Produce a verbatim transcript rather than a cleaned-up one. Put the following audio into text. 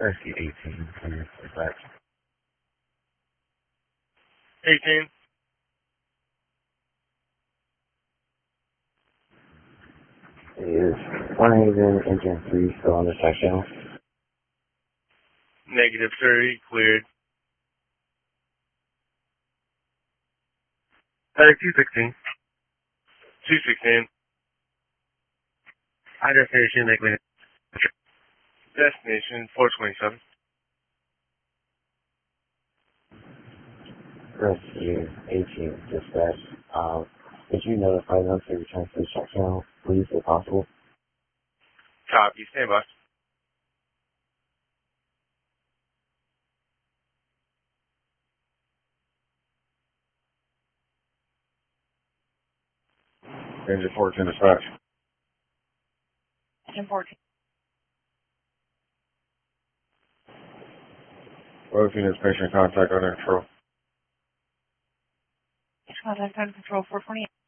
Rescue eighteen, clear for dispatch. eighteen. Is One Haven engine three still on the check channel? Negative thirty, cleared. Heading two sixteen. two sixteen. High destination, Lakeland. Destination, four twenty-seven. Rescue eighteen, dispatch. Um, could you notify them to return to the check channel, please, if possible? Copy, stand by. Engine fourteen, dispatch. Engine fourteen. Roofing is patient contact under control. Contact under control four twenty-eight.